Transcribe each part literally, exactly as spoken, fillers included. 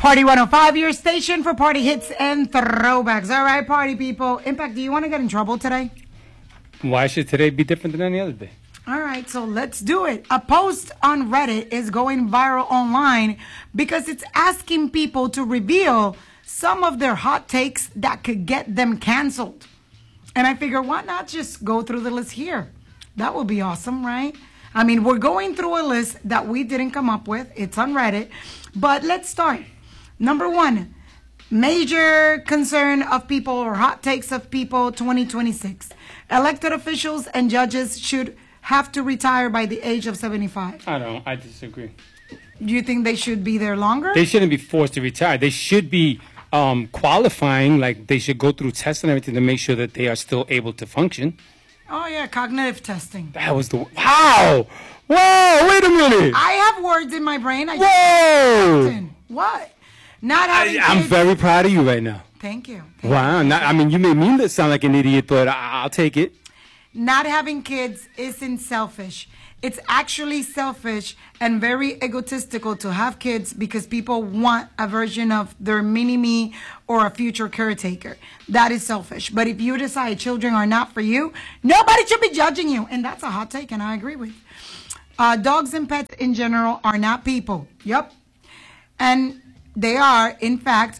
Party one oh five, your station for party hits and throwbacks. All right, party people. Impact, do you want to get in trouble today? Why should today be different than any other day? All right, so let's do it. A post on Reddit is going viral online because it's asking people to reveal some of their hot takes that could get them canceled. And I figure, why not just go through the list here? That would be awesome, right? I mean, we're going through a list that we didn't come up with. It's on Reddit. But let's start. Number one, major concern of people or hot takes of people twenty twenty-six. Elected officials and judges should have to retire by the age of seventy-five. I don't. I disagree. Do you think they should be there longer? They shouldn't be forced to retire. They should be um, qualifying. Like, they should go through tests and everything to make sure that they are still able to function. Oh, yeah, cognitive testing. That was the... Wow! Whoa! Wait a minute! I have words in my brain. I Whoa! What? Not having I, I'm kids. very proud of you right now. Thank you. Thank Wow. you. Not, I mean, you made me sound like an idiot, but I, I'll take it. Not having kids isn't selfish. It's actually selfish and very egotistical to have kids because people want a version of their mini-me or a future caretaker. That is selfish. But if you decide children are not for you, nobody should be judging you. And that's a hot take, and I agree with. Uh, dogs and pets in general are not people. Yep. And they are, in fact,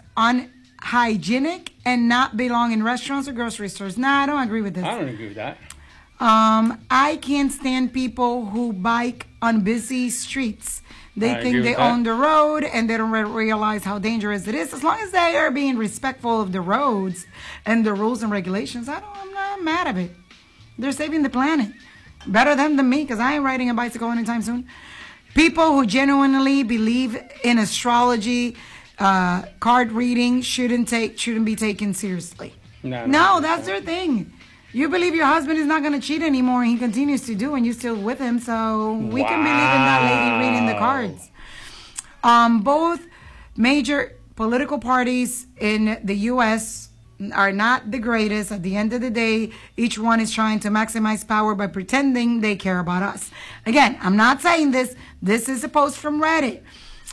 unhygienic and not belong in restaurants or grocery stores. Nah, I don't agree with this. I don't agree with that. Um, I can't stand people who bike on busy streets. They I think agree they with that. own the road and they don't re- realize how dangerous it is. As long as they are being respectful of the roads and the rules and regulations, I don't, I'm not mad of it. They're saving the planet. Better them than me, because I ain't riding a bicycle anytime soon. People who genuinely believe in astrology, uh, card reading shouldn't take shouldn't be taken seriously. No, no, no, that's their thing. You believe your husband is not going to cheat anymore, and he continues to do, and you're still with him, so we Wow. can believe in that lady reading the cards. Um, both major political parties in the U S are not the greatest. At the end of the day, each one is trying to maximize power by pretending they care about us. Again, I'm not saying this. This is a post from Reddit.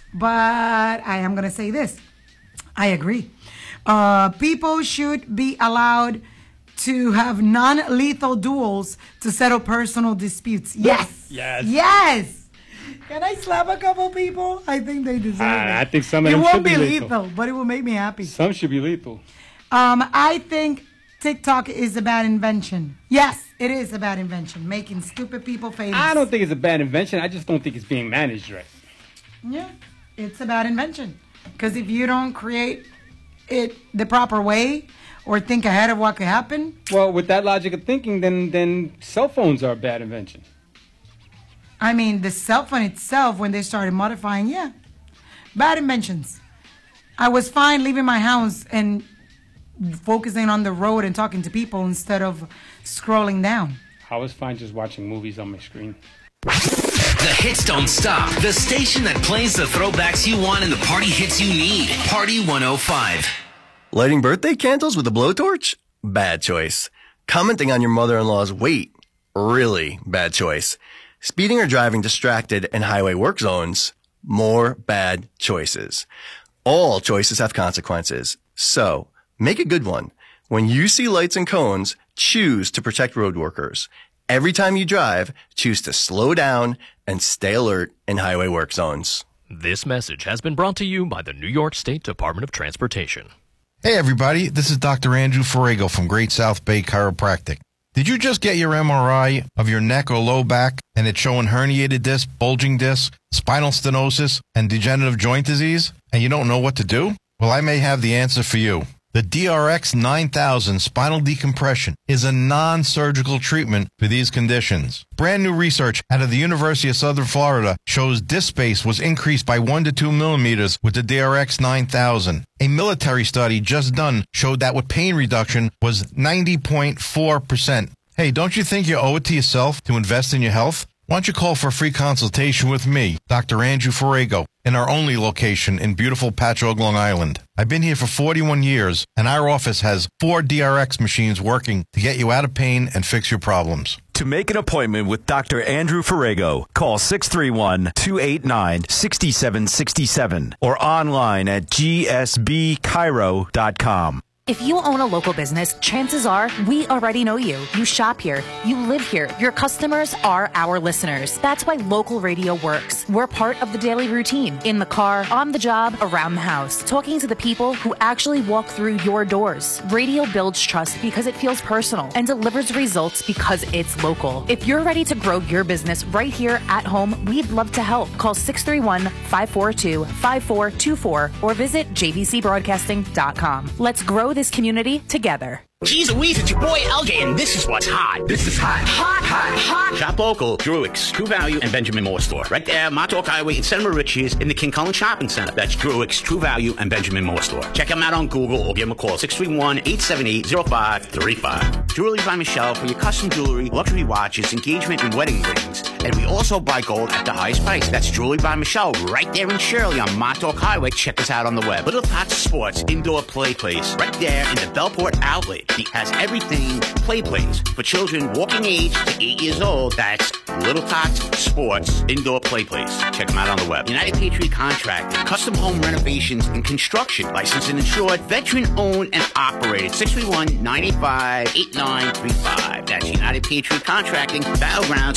But I am going to say this. I agree. Uh, people should be allowed to have non-lethal duels to settle personal disputes. Yes. Yes. Yes. Can I slap a couple people? I think they deserve Uh, it. I think some of It them won't should be be lethal, lethal. but it will make me happy. Some should be lethal. Um, I think TikTok is a bad invention. Yes, it is a bad invention, making stupid people famous. I don't think it's a bad invention. I just don't think it's being managed right. Yeah, it's a bad invention. Because if you don't create it the proper way or think ahead of what could happen. Well, with that logic of thinking, then then cell phones are a bad invention. I mean, the cell phone itself, when they started modifying, yeah, bad inventions. I was fine leaving my house and focusing on the road and talking to people instead of scrolling down. I was fine just watching movies on my screen. The hits don't stop. The station that plays the throwbacks you want and the party hits you need. Party one oh five. Lighting birthday candles with a blowtorch? Bad choice. Commenting on your mother-in-law's weight? Really bad choice. Speeding or driving distracted in highway work zones? More bad choices. All choices have consequences. So, make a good one. When you see lights and cones, choose to protect road workers. Every time you drive, choose to slow down and stay alert in highway work zones. This message has been brought to you by the New York State Department of Transportation. Hey everybody, this is Doctor Andrew Ferrago from Great South Bay Chiropractic. Did you just get your M R I of your neck or low back and it's showing herniated disc, bulging disc, spinal stenosis, and degenerative joint disease, and you don't know what to do? Well, I may have the answer for you. The D R X nine thousand spinal decompression is a non-surgical treatment for these conditions. Brand new research out of the University of Southern Florida shows disc space was increased by one to two millimeters with the D R X nine thousand. A military study just done showed that with pain reduction was ninety point four percent. Hey, don't you think you owe it to yourself to invest in your health? Why don't you call for a free consultation with me, Doctor Andrew Ferrago, in our only location in beautiful Patchogue, Long Island. I've been here for forty-one years, and our office has four D R X machines working to get you out of pain and fix your problems. To make an appointment with Doctor Andrew Ferrego, call six three one, two eight nine, six seven six seven or online at g s b chiro dot com. If you own a local business, chances are we already know you. You shop here. You live here. Your customers are our listeners. That's why local radio works. We're part of the daily routine. In the car, on the job, around the house. Talking to the people who actually walk through your doors. Radio builds trust because it feels personal and delivers results because it's local. If you're ready to grow your business right here at home, we'd love to help. Call six three one, five four two, five four two four or visit j v c broadcasting dot com. Let's grow this community together. Geez Louise, it's your boy L J, and this is what's hot. This is hot. Hot, hot, hot. Shop local, Druick's, True Value, and Benjamin Moore Store. Right there, Montauk Highway in Center Riches in the King Cullen Shopping Center. That's Druick's, True Value, and Benjamin Moore Store. Check them out on Google or give them a call, six three one, eight seven eight, zero five three five. Jewelry by Michelle for your custom jewelry, luxury watches, engagement, and wedding rings. And we also buy gold at the highest price. That's Jewelry by Michelle right there in Shirley on Montauk Highway. Check us out on the web. Little Tots Sports Indoor Play Place right there in the Bellport Outlet. It has everything play place for children walking age to eight years old. That's Little Tots Sports Indoor Play Place. Check them out on the web. United Patriot Contracting, custom home renovations and construction. Licensed and insured, veteran owned and operated. six three one, nine eight five, eight nine three five. That's United Patriot Contracting, Battlegrounds